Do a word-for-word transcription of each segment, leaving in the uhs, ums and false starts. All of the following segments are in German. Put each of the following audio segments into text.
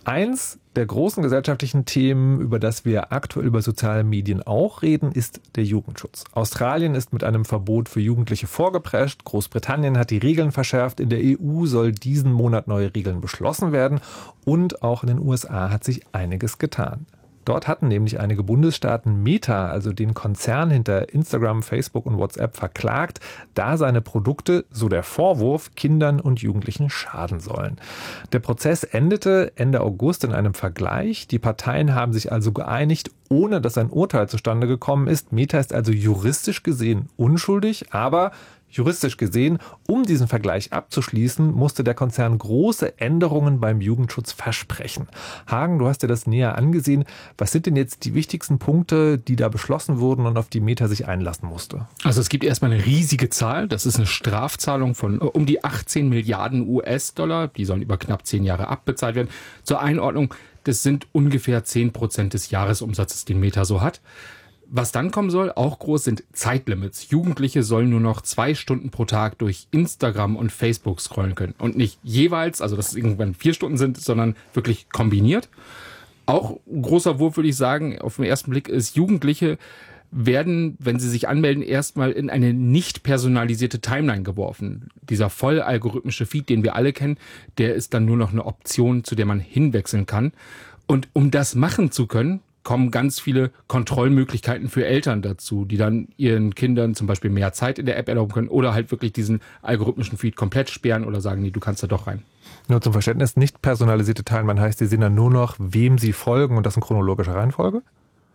Eins der großen gesellschaftlichen Themen, über das wir aktuell über soziale Medien auch reden, ist der Jugendschutz. Australien ist mit einem Verbot für Jugendliche vorgeprescht. Großbritannien hat die Regeln verschärft. In der E U soll diesen Monat neue Regeln beschlossen werden. Und auch in den U S A hat sich einiges getan. Dort hatten nämlich einige Bundesstaaten Meta, also den Konzern hinter Instagram, Facebook und WhatsApp, verklagt, da seine Produkte, so der Vorwurf, Kindern und Jugendlichen schaden sollen. Der Prozess endete Ende August in einem Vergleich. Die Parteien haben sich also geeinigt, ohne dass ein Urteil zustande gekommen ist. Meta ist also juristisch gesehen unschuldig, aber juristisch gesehen, um diesen Vergleich abzuschließen, musste der Konzern große Änderungen beim Jugendschutz versprechen. Hagen, du hast dir das näher angesehen. Was sind denn jetzt die wichtigsten Punkte, die da beschlossen wurden und auf die Meta sich einlassen musste? Also es gibt erstmal eine riesige Zahl. Das ist eine Strafzahlung von um die achtzehn Milliarden U S-Dollar. Die sollen über knapp zehn Jahre abbezahlt werden. Zur Einordnung, das sind ungefähr zehn Prozent des Jahresumsatzes, den Meta so hat. Was dann kommen soll, auch groß, sind Zeitlimits. Jugendliche sollen nur noch zwei Stunden pro Tag durch Instagram und Facebook scrollen können. Und nicht jeweils, also dass es irgendwann vier Stunden sind, sondern wirklich kombiniert. Auch ein großer Wurf, würde ich sagen, auf den ersten Blick ist, Jugendliche werden, wenn sie sich anmelden, erstmal in eine nicht personalisierte Timeline geworfen. Dieser voll algorithmische Feed, den wir alle kennen, der ist dann nur noch eine Option, zu der man hinwechseln kann. Und um das machen zu können, kommen ganz viele Kontrollmöglichkeiten für Eltern dazu, die dann ihren Kindern zum Beispiel mehr Zeit in der App erlauben können oder halt wirklich diesen algorithmischen Feed komplett sperren oder sagen, nee, du kannst da doch rein. Nur zum Verständnis, nicht personalisierte Timeline heißt, die sehen dann nur noch, wem sie folgen und das in chronologischer Reihenfolge?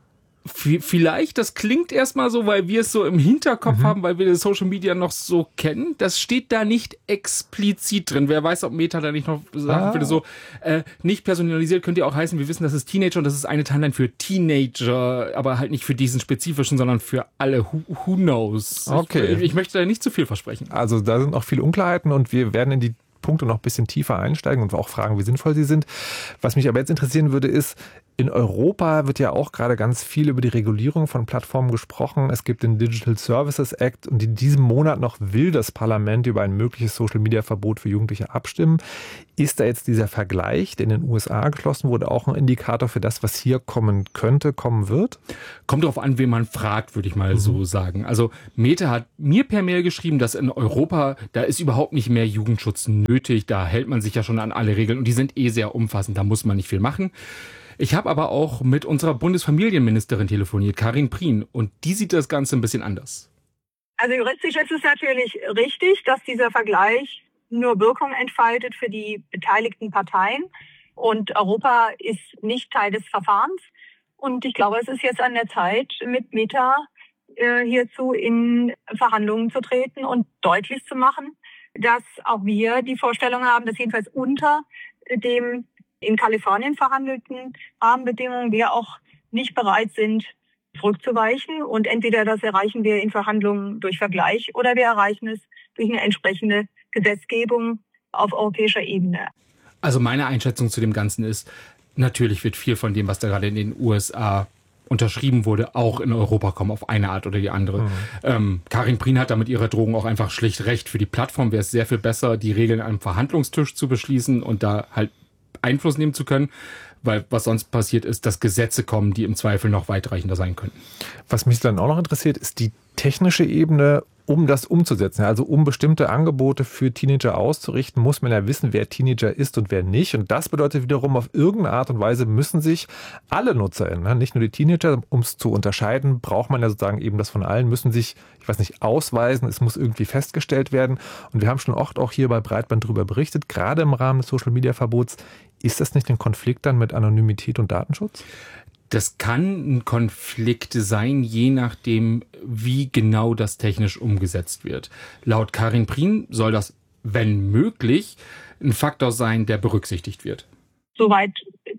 Vielleicht, das klingt erstmal so, weil wir es so im Hinterkopf mhm. haben, weil wir Social Media noch so kennen. Das steht da nicht explizit drin. Wer weiß, ob Meta da nicht noch sagen ah. würde, so äh, nicht personalisiert könnte ja auch heißen, wir wissen, das ist Teenager und das ist eine Timeline für Teenager, aber halt nicht für diesen spezifischen, sondern für alle. Who, who knows? Okay. Ich, ich möchte da nicht zu viel versprechen. Also da sind noch viele Unklarheiten und wir werden in die Punkte noch ein bisschen tiefer einsteigen und auch fragen, wie sinnvoll sie sind. Was mich aber jetzt interessieren würde, ist, in Europa wird ja auch gerade ganz viel über die Regulierung von Plattformen gesprochen. Es gibt den Digital Services Act und in diesem Monat noch will das Parlament über ein mögliches Social-Media-Verbot für Jugendliche abstimmen. Ist da jetzt dieser Vergleich, der in den U S A geschlossen wurde, auch ein Indikator für das, was hier kommen könnte, kommen wird? Kommt darauf an, wen man fragt, würde ich mal mhm. so sagen. Also Meta hat mir per Mail geschrieben, dass in Europa, da ist überhaupt nicht mehr Jugendschutz nötig. Da hält man sich ja schon an alle Regeln und die sind eh sehr umfassend. Da muss man nicht viel machen. Ich habe aber auch mit unserer Bundesfamilienministerin telefoniert, Karin Prien, und die sieht das Ganze ein bisschen anders. Also juristisch ist es natürlich richtig, dass dieser Vergleich nur Wirkung entfaltet für die beteiligten Parteien und Europa ist nicht Teil des Verfahrens. Und ich glaube, es ist jetzt an der Zeit, mit Meta äh, hierzu in Verhandlungen zu treten und deutlich zu machen, dass auch wir die Vorstellung haben, dass jedenfalls unter dem in Kalifornien verhandelten Rahmenbedingungen wir auch nicht bereit sind, zurückzuweichen. Und entweder das erreichen wir in Verhandlungen durch Vergleich oder wir erreichen es durch eine entsprechende Gesetzgebung auf europäischer Ebene. Also meine Einschätzung zu dem Ganzen ist, natürlich wird viel von dem, was da gerade in den U S A unterschrieben wurde, auch in Europa kommen, auf eine Art oder die andere. Mhm. Ähm, Karin Prien hat da mit ihrer Drohung auch einfach schlicht recht. Für die Plattform wäre es sehr viel besser, die Regeln an einem Verhandlungstisch zu beschließen und da halt Einfluss nehmen zu können, weil was sonst passiert ist, dass Gesetze kommen, die im Zweifel noch weitreichender sein könnten. Was mich dann auch noch interessiert, ist die technische Ebene, um das umzusetzen. Also um bestimmte Angebote für Teenager auszurichten, muss man ja wissen, wer Teenager ist und wer nicht. Und das bedeutet wiederum, auf irgendeine Art und Weise müssen sich alle NutzerInnen, nicht nur die Teenager, um es zu unterscheiden, braucht man ja sozusagen eben das von allen, müssen sich, ich weiß nicht, ausweisen. Es muss irgendwie festgestellt werden. Und wir haben schon oft auch hier bei Breitband darüber berichtet, gerade im Rahmen des Social-Media-Verbots. Ist das nicht ein Konflikt dann mit Anonymität und Datenschutz? Das kann ein Konflikt sein, je nachdem, wie genau das technisch umgesetzt wird. Laut Karin Prien soll das, wenn möglich, ein Faktor sein, der berücksichtigt wird. Soweit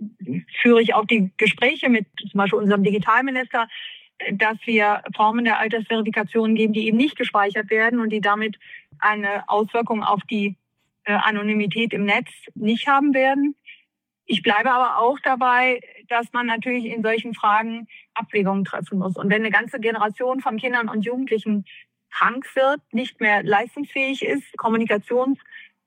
führe ich auch die Gespräche mit zum Beispiel unserem Digitalminister, dass wir Formen der Altersverifikation geben, die eben nicht gespeichert werden und die damit eine Auswirkung auf die Anonymität im Netz nicht haben werden. Ich bleibe aber auch dabei, dass man natürlich in solchen Fragen Abwägungen treffen muss. Und wenn eine ganze Generation von Kindern und Jugendlichen krank wird, nicht mehr leistungsfähig ist, kommunikationsfähig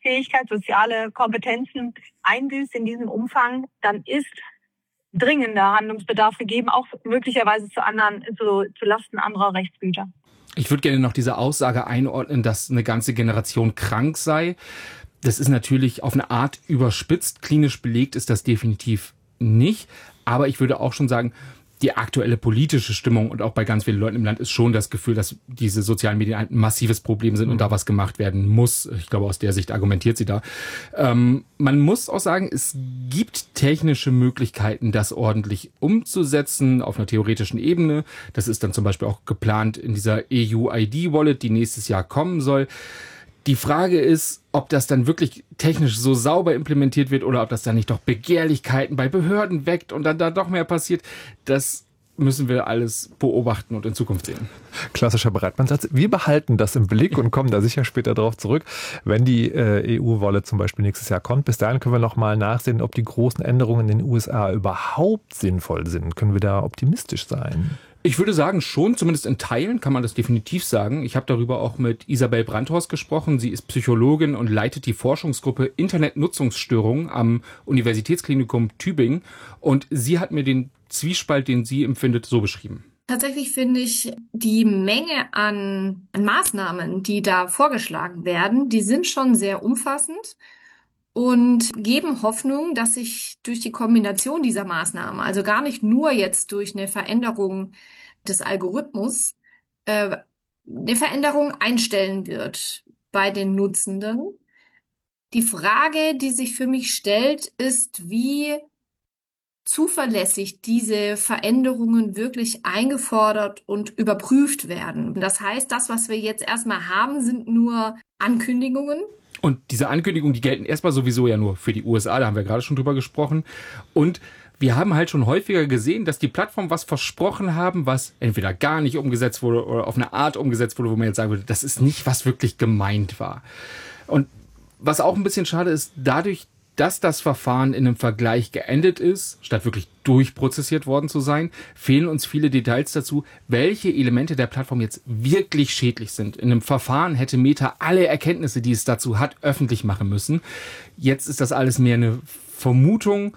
Fähigkeit, soziale Kompetenzen einbüßt in diesem Umfang, dann ist dringender Handlungsbedarf gegeben, auch möglicherweise zu anderen, zu, zu Lasten anderer Rechtsgüter. Ich würde gerne noch diese Aussage einordnen, dass eine ganze Generation krank sei. Das ist natürlich auf eine Art überspitzt. Klinisch belegt ist das definitiv nicht. Aber ich würde auch schon sagen, die aktuelle politische Stimmung und auch bei ganz vielen Leuten im Land ist schon das Gefühl, dass diese sozialen Medien ein massives Problem sind und da was gemacht werden muss. Ich glaube, aus der Sicht argumentiert sie da. Ähm, man muss auch sagen, es gibt technische Möglichkeiten, das ordentlich umzusetzen auf einer theoretischen Ebene. Das ist dann zum Beispiel auch geplant in dieser E U I D-Wallet, die nächstes Jahr kommen soll. Die Frage ist, ob das dann wirklich technisch so sauber implementiert wird oder ob das dann nicht doch Begehrlichkeiten bei Behörden weckt und dann da doch mehr passiert. Das müssen wir alles beobachten und in Zukunft sehen. Klassischer Breitbandsatz. Wir behalten das im Blick und kommen da sicher später drauf zurück, wenn die äh, E U-Wallet zum Beispiel nächstes Jahr kommt. Bis dahin können wir noch mal nachsehen, ob die großen Änderungen in den U S A überhaupt sinnvoll sind. Können wir da optimistisch sein? Ich würde sagen, schon, zumindest in Teilen kann man das definitiv sagen. Ich habe darüber auch mit Isabel Brandhorst gesprochen. Sie ist Psychologin und leitet die Forschungsgruppe Internetnutzungsstörungen am Universitätsklinikum Tübingen. Und sie hat mir den Zwiespalt, den sie empfindet, so beschrieben. Tatsächlich finde ich, die Menge an, an Maßnahmen, die da vorgeschlagen werden, die sind schon sehr umfassend und geben Hoffnung, dass sich durch die Kombination dieser Maßnahmen, also gar nicht nur jetzt durch eine Veränderung des Algorithmus, äh, eine Veränderung einstellen wird bei den Nutzenden. Die Frage, die sich für mich stellt, ist, wie zuverlässig diese Veränderungen wirklich eingefordert und überprüft werden. Das heißt, das, was wir jetzt erstmal haben, sind nur Ankündigungen. Und diese Ankündigungen, die gelten erstmal sowieso ja nur für die U S A, da haben wir gerade schon drüber gesprochen. Und wir haben halt schon häufiger gesehen, dass die Plattformen was versprochen haben, was entweder gar nicht umgesetzt wurde oder auf eine Art umgesetzt wurde, wo man jetzt sagen würde, das ist nicht, was wirklich gemeint war. Und was auch ein bisschen schade ist, dadurch, dass das Verfahren in einem Vergleich geendet ist, statt wirklich durchprozessiert worden zu sein, fehlen uns viele Details dazu, welche Elemente der Plattform jetzt wirklich schädlich sind. In einem Verfahren hätte Meta alle Erkenntnisse, die es dazu hat, öffentlich machen müssen. Jetzt ist das alles mehr eine Vermutung,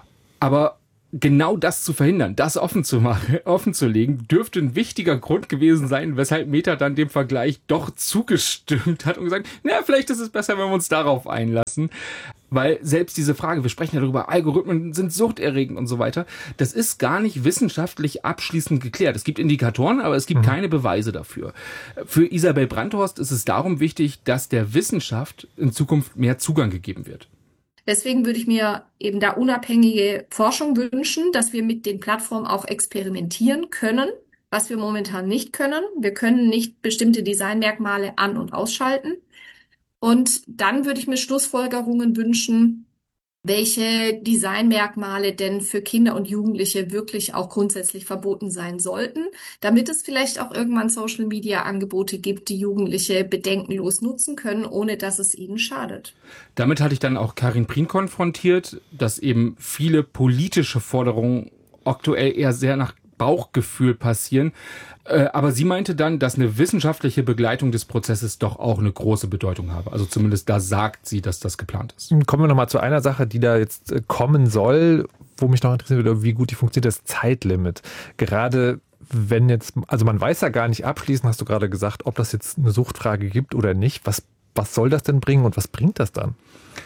aber genau das zu verhindern, das offen zu machen, offen zu legen, dürfte ein wichtiger Grund gewesen sein, weshalb Meta dann dem Vergleich doch zugestimmt hat und gesagt, na, vielleicht ist es besser, wenn wir uns darauf einlassen. Weil selbst diese Frage, wir sprechen ja darüber, Algorithmen sind suchterregend und so weiter, das ist gar nicht wissenschaftlich abschließend geklärt. Es gibt Indikatoren, aber es gibt mhm. keine Beweise dafür. Für Isabel Brandhorst ist es darum wichtig, dass der Wissenschaft in Zukunft mehr Zugang gegeben wird. Deswegen würde ich mir eben da unabhängige Forschung wünschen, dass wir mit den Plattformen auch experimentieren können, was wir momentan nicht können. Wir können nicht bestimmte Designmerkmale an- und ausschalten. Und dann würde ich mir Schlussfolgerungen wünschen, welche Designmerkmale denn für Kinder und Jugendliche wirklich auch grundsätzlich verboten sein sollten, damit es vielleicht auch irgendwann Social-Media-Angebote gibt, die Jugendliche bedenkenlos nutzen können, ohne dass es ihnen schadet. Damit hatte ich dann auch Karin Prien konfrontiert, dass eben viele politische Forderungen aktuell eher sehr nach Bauchgefühl passieren. Aber sie meinte dann, dass eine wissenschaftliche Begleitung des Prozesses doch auch eine große Bedeutung habe. Also zumindest da sagt sie, dass das geplant ist. Kommen wir nochmal zu einer Sache, die da jetzt kommen soll, wo mich noch interessieren würde, wie gut die funktioniert, das Zeitlimit. Gerade wenn jetzt, also man weiß ja gar nicht abschließend, hast du gerade gesagt, ob das jetzt eine Suchtfrage gibt oder nicht. Was, was soll das denn bringen und was bringt das dann?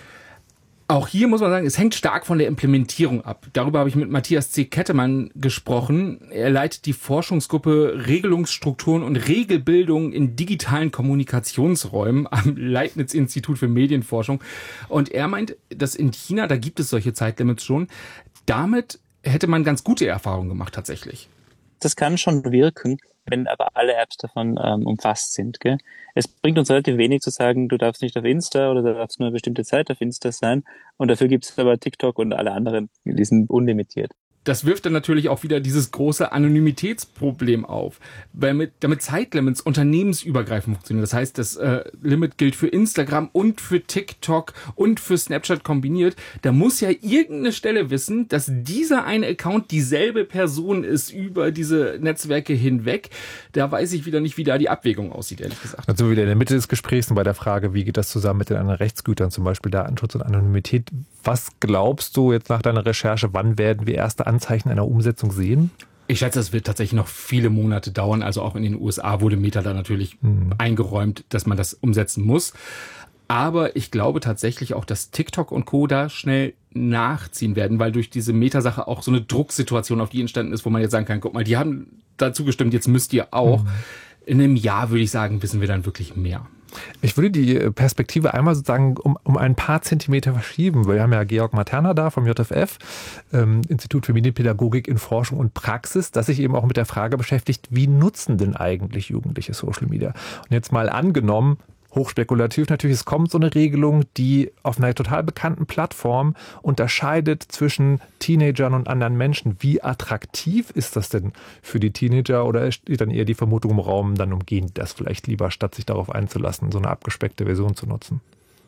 Auch hier muss man sagen, es hängt stark von der Implementierung ab. Darüber habe ich mit Matthias C. Kettemann gesprochen. Er leitet die Forschungsgruppe Regelungsstrukturen und Regelbildung in digitalen Kommunikationsräumen am Leibniz-Institut für Medienforschung. Und er meint, dass in China, da gibt es solche Zeitlimits schon. Damit hätte man ganz gute Erfahrungen gemacht tatsächlich. Das kann schon wirken, wenn aber alle Apps davon ähm, umfasst sind. Gell? Es bringt uns relativ wenig zu sagen, du darfst nicht auf Insta oder du darfst nur eine bestimmte Zeit auf Insta sein und dafür gibt es aber TikTok und alle anderen, die sind unlimitiert. das wirft dann natürlich auch wieder dieses große Anonymitätsproblem auf, weil mit, damit Zeitlimits unternehmensübergreifend funktionieren. Das heißt, das äh, Limit gilt für Instagram und für TikTok und für Snapchat kombiniert. Da muss ja irgendeine Stelle wissen, dass dieser eine Account dieselbe Person ist über diese Netzwerke hinweg. Da weiß ich wieder nicht, wie da die Abwägung aussieht, ehrlich gesagt. Also wieder in der Mitte des Gesprächs und bei der Frage, wie geht das zusammen mit den anderen Rechtsgütern, zum Beispiel Datenschutz und Anonymität. Was glaubst du jetzt nach deiner Recherche, wann werden wir erste Anzeichen einer Umsetzung sehen? Ich schätze, es wird tatsächlich noch viele Monate dauern. Also auch in den U S A wurde Meta da natürlich hm. eingeräumt, dass man das umsetzen muss. Aber ich glaube tatsächlich auch, dass TikTok und Co. da schnell nachziehen werden, weil durch diese Meta-Sache auch so eine Drucksituation auf die entstanden ist, wo man jetzt sagen kann, guck mal, die haben dazu gestimmt, jetzt müsst ihr auch. Hm. In einem Jahr, würde ich sagen, wissen wir dann wirklich mehr. Ich würde die Perspektive einmal sozusagen um, um ein paar Zentimeter verschieben. Wir haben ja Georg Materna da vom J F F, ähm, Institut für Medienpädagogik in Forschung und Praxis, das sich eben auch mit der Frage beschäftigt, wie nutzen denn eigentlich Jugendliche Social Media? Und jetzt mal angenommen, hochspekulativ natürlich, es kommt so eine Regelung, die auf einer total bekannten Plattform unterscheidet zwischen Teenagern und anderen Menschen. Wie attraktiv ist das denn für die Teenager oder steht dann eher die Vermutung im Raum, dann umgehen die das vielleicht lieber, statt sich darauf einzulassen, so eine abgespeckte Version zu nutzen?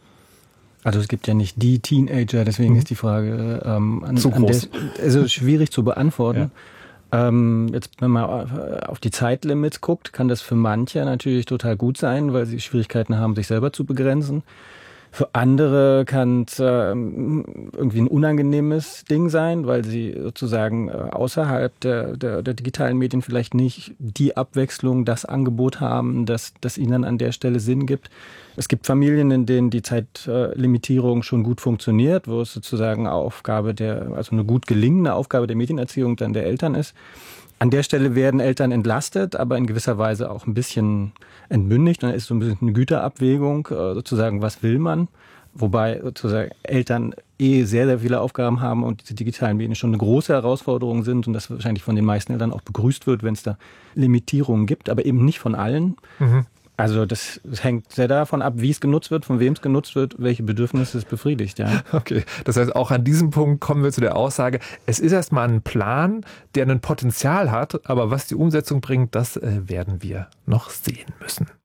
Also es gibt ja nicht die Teenager, deswegen mhm. ist die Frage ähm, an, zu groß. An der, also schwierig zu beantworten. Ja. Ähm, jetzt, wenn man auf die Zeitlimits guckt, kann das für manche natürlich total gut sein, weil sie Schwierigkeiten haben, sich selber zu begrenzen. Für andere kann es ähm, irgendwie ein unangenehmes Ding sein, weil sie sozusagen äh, außerhalb der, der, der digitalen Medien vielleicht nicht die Abwechslung, das Angebot haben, das, das ihnen an der Stelle Sinn gibt. Es gibt Familien, in denen die Zeitlimitierung schon gut funktioniert, wo es sozusagen Aufgabe der, also eine gut gelingende Aufgabe der Medienerziehung dann der Eltern ist. An der Stelle werden Eltern entlastet, aber in gewisser Weise auch ein bisschen entmündigt. Und dann ist so ein bisschen eine Güterabwägung, sozusagen, was will man? Wobei sozusagen Eltern eh sehr, sehr viele Aufgaben haben und diese digitalen Medien schon eine große Herausforderung sind und das wahrscheinlich von den meisten Eltern auch begrüßt wird, wenn es da Limitierungen gibt, aber eben nicht von allen. Mhm. Also das, das hängt sehr davon ab, wie es genutzt wird, von wem es genutzt wird, welche Bedürfnisse es befriedigt. Ja. Okay, das heißt, auch an diesem Punkt kommen wir zu der Aussage, es ist erstmal ein Plan, der ein Potenzial hat, aber was die Umsetzung bringt, das äh, werden wir noch sehen müssen.